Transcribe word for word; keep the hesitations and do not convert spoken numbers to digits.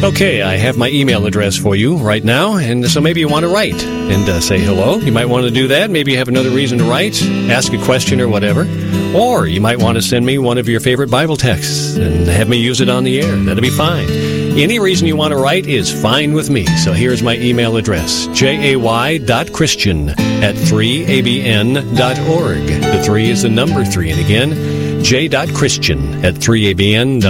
Okay, I have my email address for you right now, and so maybe you want to write and uh, say hello. You might want to do that. Maybe you have another reason to write, ask a question or whatever. Or you might want to send me one of your favorite Bible texts and have me use it on the air. That'll be fine. Any reason you want to write is fine with me. So here's my email address, jay.christian at three a b n dot org. The three is the number three. And again, j.christian at three a b n dot org.